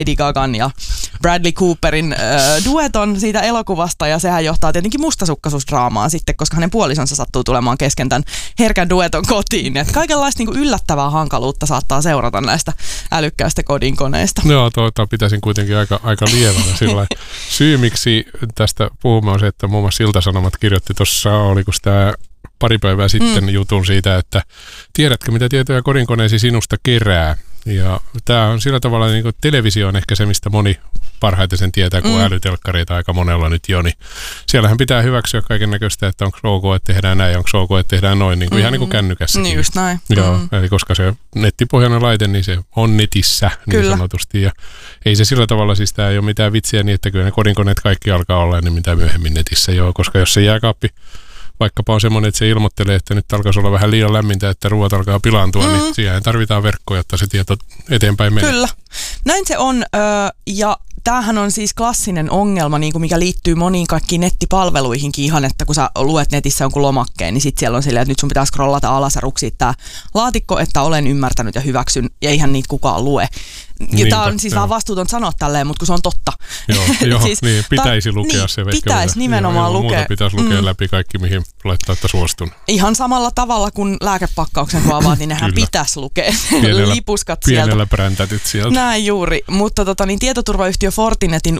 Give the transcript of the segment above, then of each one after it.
Lady Gagan ja Bradley Cooperin dueton siitä elokuvasta, ja sehän johtaa tietenkin mustasukkaisuusdraamaan sitten, koska hänen puolisonsa sattuu tulemaan kesken tämän herkän dueton kotiin. Et kaikenlaista niin kuin yllättävää hankaluutta saattaa seurata näistä älykkäistä kodinkoneista. Joo, pitäisin kuitenkin aika lievänä sillä syy, miksi tästä puhumme, on se, että muun muassa Ilta-Sanomat kirjoitti tuossa, oliko tämä pari päivää sitten jutun siitä, että tiedätkö, mitä tietoja kodinkoneesi sinusta kerää. Ja tämä on sillä tavalla, niin kuin televisio on ehkä se, mistä moni parhaiten sen tietää, kun älytelkkareita aika monella nyt jo, niin siellähän pitää hyväksyä kaiken näköistä, että onko ok, että tehdään näin, onko ok, että tehdään noin, niin kuin ihan niin kuin kännykässäkin. Niin just näin. Joo, eli koska se nettipohjainen laite, niin se on netissä niin sanotusti, ja ei se sillä tavalla, siis tämä ei ole mitään vitsiä niin, että kyllä ne kodinkoneet kaikki alkaa olla, niin mitä myöhemmin netissä joo, koska jos se jääkaappi vaikkapa on semmoinen, että se ilmoittelee, että nyt alkaisi olla vähän liian lämmintä, että ruoat alkaa pilaantua, niin siihen tarvitaan verkkoa, jotta se tieto eteenpäin menee. Kyllä. Näin se on, ja tämähän on siis klassinen ongelma, niin kuin mikä liittyy moniin kaikkiin nettipalveluihinkin ihan, että kun sä luet netissä jonkun lomakkeen, niin sitten siellä on silleen, että nyt sun pitää scrollata alas ja ruksia tämä laatikko, että olen ymmärtänyt ja hyväksyn, ja eihän niitä kukaan lue. Ja tämä on siis vähän vastuuton sanoa tälleen, mutta kun se on totta. Joo, siis, niin, pitäisi lukea se. Pitäisi nimenomaan lukea. Muuta pitäisi lukea läpi kaikki, mihin laittaa, että suostun. Ihan samalla tavalla kuin lääkepakkauksen kun avaat, niin nehän pitäisi lukea lipuskat sieltä. Pienellä präntätyt sieltä. Näin juuri, mutta tietoturvayhtiö Fortinetin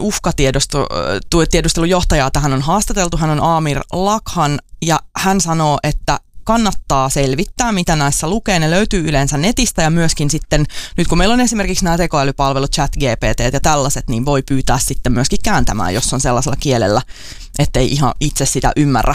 uhkatiedustelujohtajaa tähän on haastateltu. Hän on Amir Lakhan, ja hän sanoo, että kannattaa selvittää, mitä näissä lukee. Ne löytyy yleensä netistä, ja myöskin sitten, nyt kun meillä on esimerkiksi nämä tekoälypalvelut, ChatGPT ja tällaiset, niin voi pyytää sitten myöskin kääntämään, jos on sellaisella kielellä, ettei ihan itse sitä ymmärrä.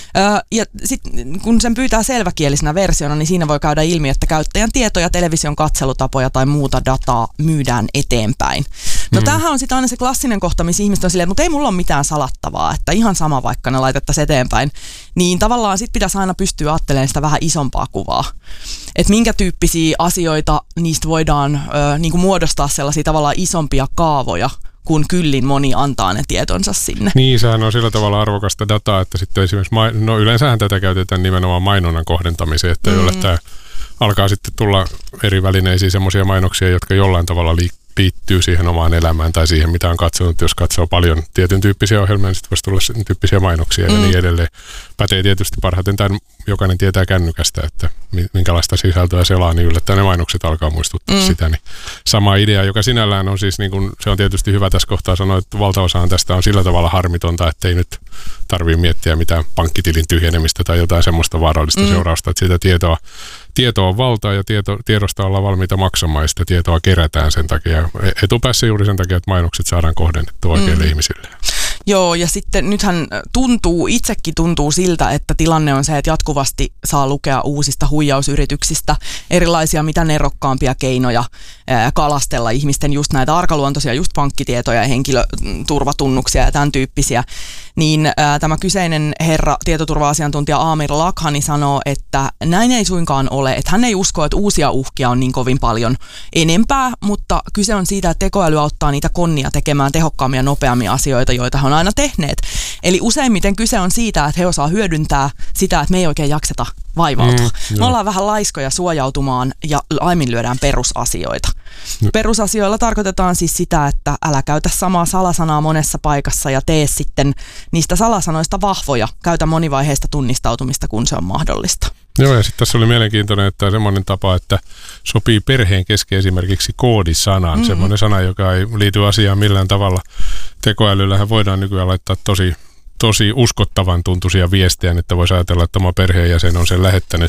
Ja sitten kun sen pyytää selväkielisenä versiona, niin siinä voi käydä ilmi, että käyttäjän tietoja, television katselutapoja tai muuta dataa myydään eteenpäin. No tämähän on sitten aina se klassinen kohta, missä ihmiset on silleen, mutta ei mulla ole mitään salattavaa, että ihan sama vaikka ne laitettaisiin eteenpäin. Niin tavallaan sitten pitäisi aina pystyä ajattelemaan sitä vähän isompaa kuvaa. Että minkä tyyppisiä asioita niistä voidaan niin kuin muodostaa sellaisia tavallaan isompia kaavoja, kun kyllin moni antaa ne tietonsa sinne. Niin, sehän on sillä tavalla arvokasta dataa, että sitten esimerkiksi, yleensähän tätä käytetään nimenomaan mainonnan kohdentamiseen, että yllättäen alkaa sitten tulla eri välineisiin semmoisia mainoksia, jotka jollain tavalla liittyy siihen omaan elämään tai siihen, mitä on katsonut. Jos katsoo paljon tietyn tyyppisiä ohjelmia, niin sitten voisi tulla sen tyyppisiä mainoksia ja niin edelleen. Pätee tietysti parhaiten tämän, jokainen tietää kännykästä, että minkälaista sisältöä selaa, niin yllättäen ne mainokset alkaa muistuttaa sitä. Niin sama idea, joka sinällään on siis, niin kun, se on tietysti hyvä tässä kohtaa sanoa, että valtaosaan tästä on sillä tavalla harmitonta, että ei nyt tarvitse miettiä mitään pankkitilin tyhjenemistä tai jotain semmoista vaarallista seurausta, että sitä tietoa on valtaa ja tiedosta ollaan valmiita maksamaan ja sitä tietoa kerätään sen takia. Etupäässä juuri sen takia, että mainokset saadaan kohdennettua oikeille ihmisille. Joo, ja sitten nythän itsekin tuntuu siltä, että tilanne on se, että jatkuvasti saa lukea uusista huijausyrityksistä erilaisia mitä nerokkaampia keinoja kalastella ihmisten just näitä arkaluontoisia just pankkitietoja ja henkilöturvatunnuksia ja tämän tyyppisiä. Niin tämä kyseinen herra, tietoturva-asiantuntija Amir Lakhani sanoo, että näin ei suinkaan ole, että hän ei usko, että uusia uhkia on niin kovin paljon enempää, mutta kyse on siitä, että tekoäly auttaa niitä konnia tekemään tehokkaammin ja nopeammin asioita, joita he on aina tehneet. Eli useimmiten kyse on siitä, että he osaa hyödyntää sitä, että me ei oikein jakseta vaivautua. Me ollaan vähän laiskoja suojautumaan ja laiminlyödään perusasioita. Perusasioilla tarkoitetaan siis sitä, että älä käytä samaa salasanaa monessa paikassa ja tee sitten niistä salasanoista vahvoja. Käytä monivaiheista tunnistautumista, kun se on mahdollista. Joo, ja sitten tässä oli mielenkiintoinen, että semmoinen tapa, että sopii perheen kesken esimerkiksi koodisanan. Semmoinen sana, joka ei liity asiaan millään tavalla. Tekoälyllähän voidaan nykyään laittaa tosi uskottavan tuntuisia viestejä, että voisi ajatella, että oma perheenjäsen on sen lähettänyt.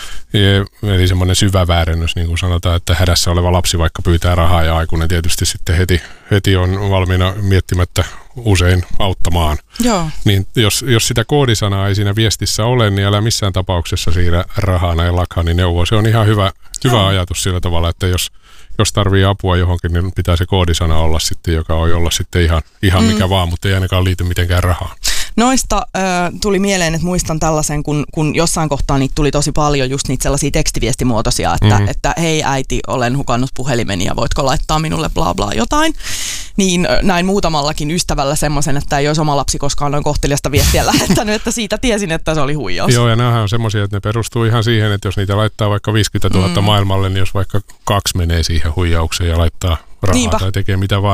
Eli semmoinen syvä väärennys, niin kuin sanotaan, että hädässä oleva lapsi vaikka pyytää rahaa ja aikuinen tietysti sitten heti on valmiina miettimättä usein auttamaan. Joo. Niin jos sitä koodisanaa ei siinä viestissä ole, niin älä missään tapauksessa siirrä rahaa näin Lakhani neuvoa. Se on ihan hyvä ajatus sillä tavalla, että jos tarvii apua johonkin, niin pitää se koodisana olla sitten, joka voi olla sitten ihan mikä vaan, mutta ei ainakaan liity mitenkään rahaan. Noista tuli mieleen, että muistan tällaisen, kun jossain kohtaa niitä tuli tosi paljon just niitä sellaisia tekstiviestimuotoisia, että hei äiti, olen hukannut puhelimeni ja voitko laittaa minulle bla bla jotain. Niin näin muutamallakin ystävällä semmoisen, että ei olisi oma lapsi koskaan noin kohteliasta viestiä lähettänyt, että siitä tiesin, että se oli huijaus. Joo, ja nämähän on semmoisia, että ne perustuu ihan siihen, että jos niitä laittaa vaikka 50 000 maailmalle, niin jos vaikka 2 menee siihen huijaukseen ja laittaa rahaa tai tekee mitä vaan.